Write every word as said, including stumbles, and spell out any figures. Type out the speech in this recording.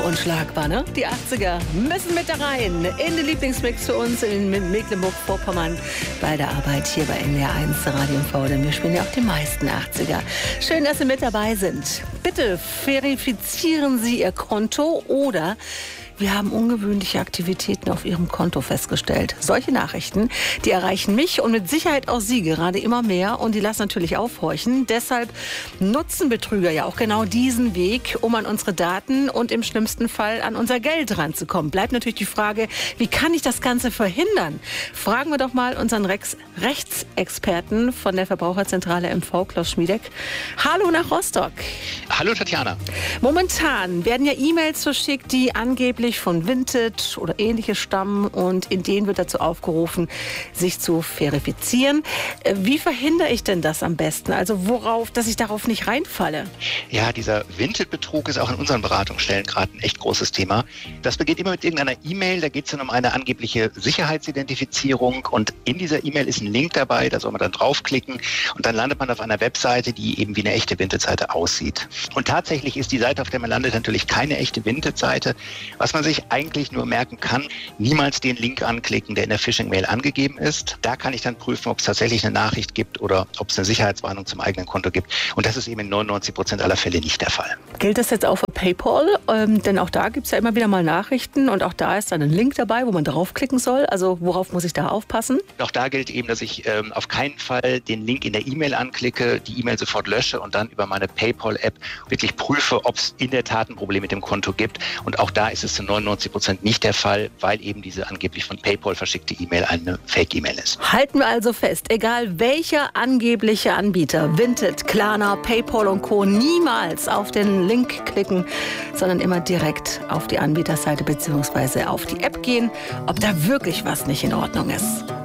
unschlagbar, ne? Die achtziger müssen mit da rein in den Lieblingsmix für uns in Mecklenburg-Vorpommern bei der Arbeit hier bei N D R eins Radio und V, denn wir spielen ja auch die meisten achtziger. Schön, dass Sie mit dabei sind. Bitte verifizieren Sie Ihr Konto oder wir haben ungewöhnliche Aktivitäten auf Ihrem Konto festgestellt. Solche Nachrichten, die erreichen mich und mit Sicherheit auch Sie gerade immer mehr und die lassen natürlich aufhorchen. Deshalb nutzen Betrüger ja auch genau diesen Weg, um an unsere Daten und im schlimmsten Fall an unser Geld ranzukommen. Bleibt natürlich die Frage, wie kann ich das Ganze verhindern? Fragen wir doch mal unseren Rex- Rechtsexperten von der Verbraucherzentrale M V, Klaus Schmiedeck. Hallo nach Rostock. Hallo Tatjana. Momentan werden ja E-Mails verschickt, die angeblich von Vinted oder ähnliches stammen und in denen wird dazu aufgerufen, sich zu verifizieren. Wie verhindere ich denn das am besten? Also worauf, dass ich darauf nicht reinfalle? Ja, dieser Vinted-Betrug ist auch in unseren Beratungsstellen gerade ein echt großes Thema. Das beginnt immer mit irgendeiner E-Mail, da geht es dann um eine angebliche Sicherheitsidentifizierung und in dieser E-Mail ist ein Link dabei, da soll man dann draufklicken und dann landet man auf einer Webseite, die eben wie eine echte Vinted-Seite aussieht. Und tatsächlich ist die Seite, auf der man landet, natürlich keine echte Vinted-Seite. Was man sich eigentlich nur merken kann, niemals den Link anklicken, der in der Phishing-Mail angegeben ist. Da kann ich dann prüfen, ob es tatsächlich eine Nachricht gibt oder ob es eine Sicherheitswarnung zum eigenen Konto gibt. Und das ist eben in neunundneunzig Prozent aller Fälle nicht der Fall. Gilt das jetzt auch für PayPal? Ähm, denn auch da gibt es ja immer wieder mal Nachrichten und auch da ist dann ein Link dabei, wo man draufklicken soll. Also worauf muss ich da aufpassen? Auch da gilt eben, dass ich ähm, auf keinen Fall den Link in der E-Mail anklicke, die E-Mail sofort lösche und dann über meine PayPal-App wirklich prüfe, ob es in der Tat ein Problem mit dem Konto gibt. Und auch da ist es zu neunundneunzig Prozent nicht der Fall, weil eben diese angeblich von PayPal verschickte E-Mail eine Fake-E-Mail ist. Halten wir also fest, egal welcher angebliche Anbieter, Vinted, Klarna, PayPal und Co., niemals auf den Link klicken, sondern immer direkt auf die Anbieterseite bzw. auf die App gehen, ob da wirklich was nicht in Ordnung ist.